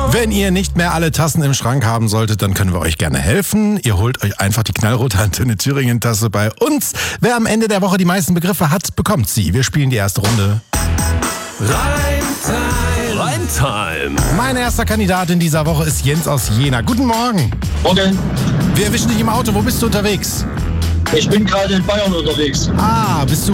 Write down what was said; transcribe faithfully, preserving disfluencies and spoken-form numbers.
Wenn ihr nicht mehr alle Tassen im Schrank haben solltet, dann können wir euch gerne helfen. Ihr holt euch einfach die knallrote Antenne Thüringen Tasse bei uns. Wer am Ende der Woche die meisten Begriffe hat, bekommt sie. Wir spielen die erste Runde. Reimtime. Reimtime. Mein erster Kandidat in dieser Woche ist Jens aus Jena. Guten Morgen. Morgen. Wir erwischen dich im Auto. Wo bist du unterwegs? Ich bin gerade in Bayern unterwegs. Ah, bist du